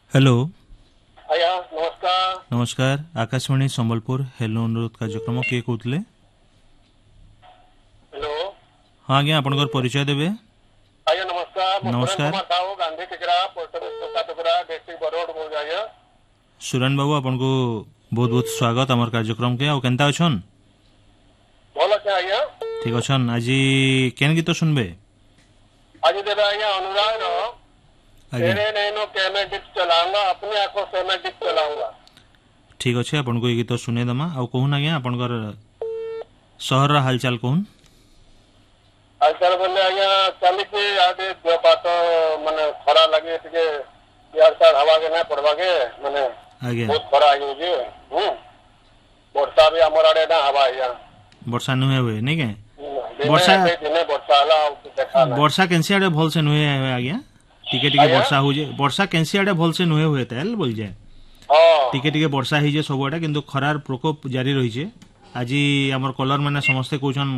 Hello आज्ञा नमस्कार। नमस्कार आकाशवाणी संबलपुर हेलो अनुरोध कार्यक्रम किए कहते हेलो हाँ आज्ञा आपनकर परिचय देबे। आज्ञा नमस्कार। मैं सुरेन नमस्कार कुमार साहू गांधी टिकरा पोस्ट ऑफिस टुकड़ा डिस्ट्रिक्ट बरोड बोल जाइए। सुरेन बाबू आपन को बहुत बहुत स्वागत आमर कार्यक्रम के आ केनता अछन भल अच्छे आज्ञा। ठीक अछन आज केन गीत सुनबे आज देवे आज्ञा अनुराग आज्ञा तेरे नैनो के मैं डिप चलाऊंगा अपनी आंखों से मैं डिप चलाऊंगा। ठीक अच्छे आपन को ये गीत सुने दमा आ कहून आज्ञा आपनकर शहर रा हालचाल कहून आजकल बोले आज्ञा चलिए आज जो बात माने खरा लगे टिके यार सार हवा के ना पड़वा के माने आज्ञा बहुत खरा आई जे वर्षा भी हमर आड़े ना हवा आज्ञा वर्षा नुहे हुए नहीं के वर्षा दिने वर्षा आला देखा ना वर्षा केनसी आड़े भल से नुहे आज्ञा टिके टिके आज्ञा? वर्षा हो जे वर्षा केनसी आड़े भल से नुहे हुए तेल बोल जाए हां टिके टिके वर्षा होइजे सबआडे किंतु खरार प्रकोप जारी रही आज आमर कलर मैंने समस्ते कहछन